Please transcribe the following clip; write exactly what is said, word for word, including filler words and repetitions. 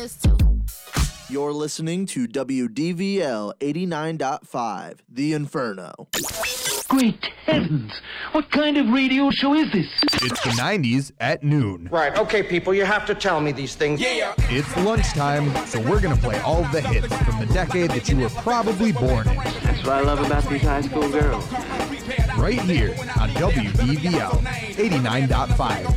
this too. You're listening to W D V L eighty-nine point five, The Inferno. Great heavens! What kind of radio show is this? It's the nineties at noon. Right, okay, people, you have to tell me these things. Yeah! It's lunchtime, so we're gonna play all the hits from the decade that you were probably born in. That's what I love about these high school girls. Right here on W D V L eighty-nine point five.